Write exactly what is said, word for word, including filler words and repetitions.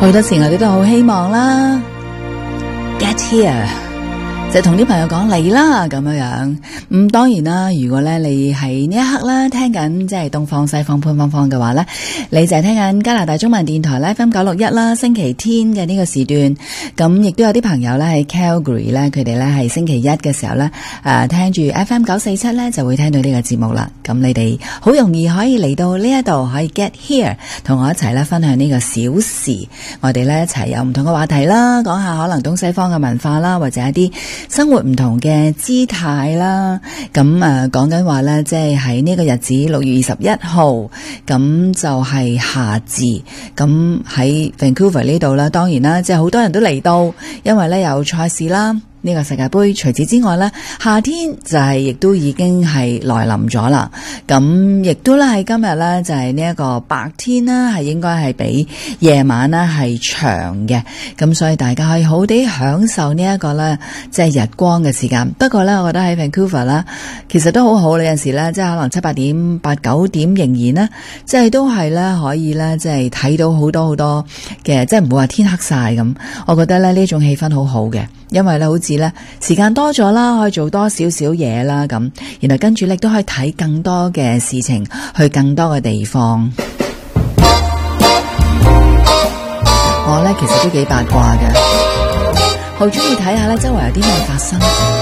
好多時我哋都好希望啦 ，get here。就同啲朋友講嚟啦咁樣樣，咁當然啦，如果咧你喺呢一刻咧聽緊即係東方西方潘芳芳嘅話咧，你就係聽緊加拿大中文電台咧 F M 九六一啦，星期天嘅呢個時段，咁亦都有啲朋友咧喺 Calgary 咧，佢哋咧係星期一嘅時候咧，誒、呃、聽住 F M 九四七咧就會聽到呢個節目啦。咁你哋好容易可以嚟到呢一度，可以 get here， 同我一齊咧分享呢個小時，我哋咧一齊有唔同嘅話題啦，講下可能東西方嘅文化啦，或者一啲生活唔同嘅姿態啦，咁誒講緊話咧，即係喺呢個日子六月二十一號，咁就係夏至，咁喺 Vancouver 呢度啦，當然啦，即係好多人都嚟到，因為咧有賽事啦。呢個世界盃，除此之外呢，夏天就係亦都已經係來臨咗啦。咁亦都咧喺今日呢，就係呢一個白天啦，係應該係比夜晚呢係長嘅。咁所以大家可以好好地享受呢一個呢，即係日光嘅時間。不過呢，我覺得喺 Vancouver 啦，其實都好好。有陣時呢，即係可能七八點、八九點仍然呢，即係都係呢，可以呢，即係睇到好多好多嘅，即係唔會話天黑晒咁。我覺得呢，呢種氣氛好好嘅。因為咧，好似咧時間多咗啦，可以做多少少嘢啦，咁，然後跟住咧都可以睇更多嘅事情，去更多嘅地方。我咧其實都幾八卦嘅，好中意睇下咧周圍有啲咩發生。